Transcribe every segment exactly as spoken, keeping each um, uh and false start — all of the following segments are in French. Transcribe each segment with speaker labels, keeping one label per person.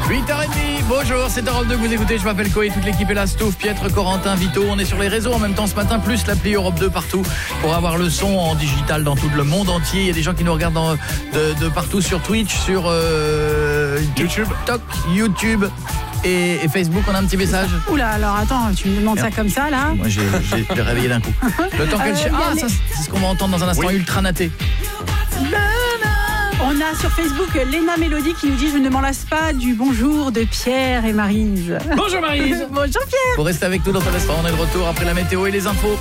Speaker 1: huit heures trente, bonjour, c'est Europe deux que vous écoutez, je m'appelle Koé, toute l'équipe est là, Stouff, Pietre, Corentin, Vito, on est sur les réseaux en même temps ce matin, plus l'appli Europe deux partout pour avoir le son en digital dans tout le monde entier. Il y a des gens qui nous regardent dans, de, de partout sur Twitch, sur euh,
Speaker 2: YouTube,
Speaker 1: TikTok, YouTube et, et Facebook. On a un petit message.
Speaker 3: Oula, alors attends, tu me demandes Merde. ça comme ça là.
Speaker 1: Moi j'ai, j'ai, j'ai réveillé d'un coup. Le temps qu'elle euh, Ah, les... ça c'est ce qu'on va entendre dans un instant, oui. Ultra naté.
Speaker 3: On a sur Facebook Léna Mélodie qui nous dit « Je ne m'en lasse pas du bonjour de Pierre et Maryse. »
Speaker 2: Bonjour Maryse.
Speaker 3: Bonjour Pierre.
Speaker 1: Vous restez avec nous dans un instant, on est de retour après la météo et les infos.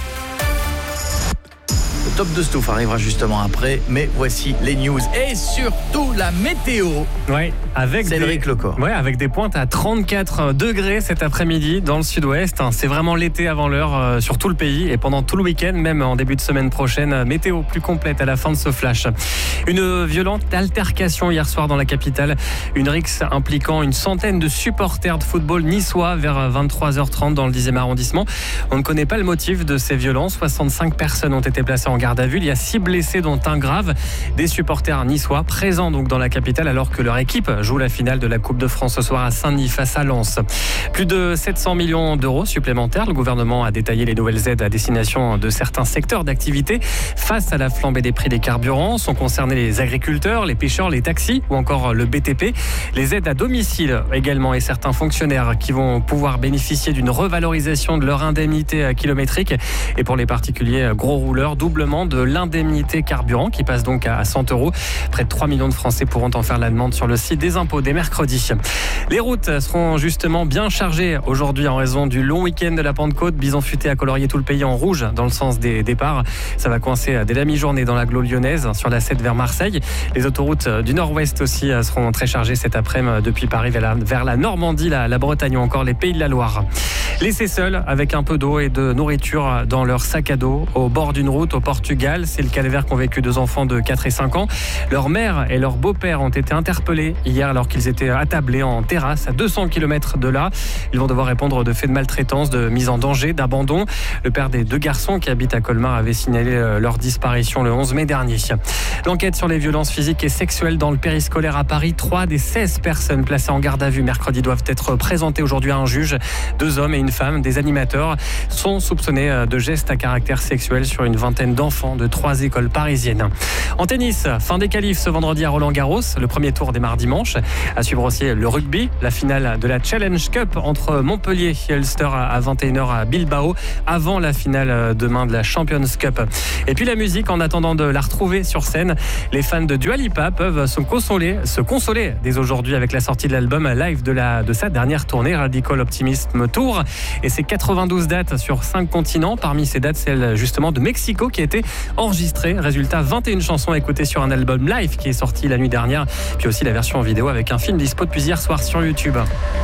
Speaker 1: Le top de Stouff arrivera justement après, mais voici les news et surtout la météo.
Speaker 2: Ouais, avec
Speaker 1: Cédric
Speaker 2: des,
Speaker 1: Lecor.
Speaker 2: Ouais, avec des pointes à trente-quatre degrés cet après-midi dans le sud-ouest. C'est vraiment l'été avant l'heure euh, sur tout le pays et pendant tout le week-end, même en début de semaine prochaine. Météo plus complète à la fin de ce flash. Une violente altercation hier soir dans la capitale. Une rixe impliquant une centaine de supporters de football niçois vers vingt-trois heures trente dans le dixième arrondissement. On ne connaît pas le motif de ces violences. soixante-cinq personnes ont été placées en garde à vue. Il y a six blessés dont un grave. Des supporters niçois présents donc dans la capitale alors que leur équipe joue la finale de la Coupe de France ce soir à Saint-Denis face à Lens. Plus de sept cents millions d'euros supplémentaires. Le gouvernement a détaillé les nouvelles aides à destination de certains secteurs d'activité face à la flambée des prix des carburants. Sont concernés les agriculteurs, les pêcheurs, les taxis ou encore le B T P. Les aides à domicile également et certains fonctionnaires qui vont pouvoir bénéficier d'une revalorisation de leur indemnité kilométrique. Et pour les particuliers gros rouleurs, doublement de l'indemnité carburant qui passe donc à cent euros. Près de trois millions de Français pourront en faire la demande sur le site des impôts dès mercredi. Les routes seront justement bien chargées aujourd'hui en raison du long week-end de la Pentecôte. Bison futé a colorié tout le pays en rouge dans le sens des départs. Ça va coincer dès la mi-journée dans l'agglo lyonnaise sur la sept vers Marseille. Les autoroutes du nord-ouest aussi seront très chargées cet après-midi depuis Paris vers la, vers la Normandie, la, la Bretagne ou encore les Pays de la Loire. Laissés seuls avec un peu d'eau et de nourriture dans leur sac à dos au bord d'une route au Portugal. C'est le calvaire qu'ont vécu deux enfants de quatre et cinq ans. Leur mère et leur beau-père ont été interpellés hier alors qu'ils étaient attablés en terrasse à deux cents kilomètres de là. Ils vont devoir répondre de faits de maltraitance, de mise en danger, d'abandon. Le père des deux garçons qui habitent à Colmar avait signalé leur disparition le onze mai dernier. L'enquête sur les violences physiques et sexuelles dans le périscolaire à Paris. Trois des seize personnes placées en garde à vue mercredi doivent être présentées aujourd'hui à un juge. Deux hommes et une femme, des animateurs, sont soupçonnés de gestes à caractère sexuel sur une vingtaine d'enfants de trois écoles parisiennes. En tennis, fin des qualifs ce vendredi à Roland-Garros. Le premier tour démarre dimanche. À suivre aussi le rugby, la finale de la Challenge Cup entre Montpellier et Ulster à vingt et une heures à Bilbao, avant la finale demain de la Champions Cup. Et puis la musique, en attendant de la retrouver sur scène, les fans de Dua Lipa peuvent se consoler, se consoler dès aujourd'hui avec la sortie de l'album live de, la, de sa dernière tournée, Radical Optimism Tour. Et c'est quatre-vingt-douze dates sur cinq continents. Parmi ces dates, celle justement de Mexico qui a été enregistrée. Résultat, vingt et une chansons écoutées sur un album live qui est sorti la nuit dernière. Puis aussi la version en vidéo avec un film dispo depuis hier soir sur YouTube.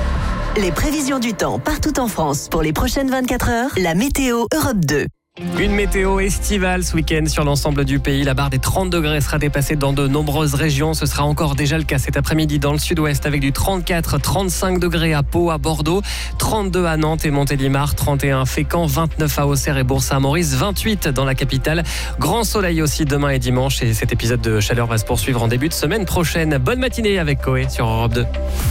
Speaker 4: Les prévisions du temps partout en France pour les prochaines vingt-quatre heures. La météo Europe deux.
Speaker 2: Une météo estivale ce week-end sur l'ensemble du pays. La barre des trente degrés sera dépassée dans de nombreuses régions. Ce sera encore déjà le cas cet après-midi dans le sud-ouest avec du trente-quatre à trente-cinq degrés à Pau, à Bordeaux, trente-deux à Nantes et Montélimar, trente et un à Fécamp, vingt-neuf à Auxerre et Bourg-Saint-Maurice, vingt-huit dans la capitale. Grand soleil aussi demain et dimanche et cet épisode de chaleur va se poursuivre en début de semaine prochaine. Bonne matinée avec Koé sur Europe deux.